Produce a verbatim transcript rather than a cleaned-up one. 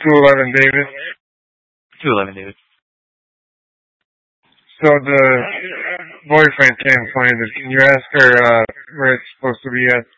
two eleven David. two eleven David. So the boyfriend can't find it. Can you ask her uh, where it's supposed to be at?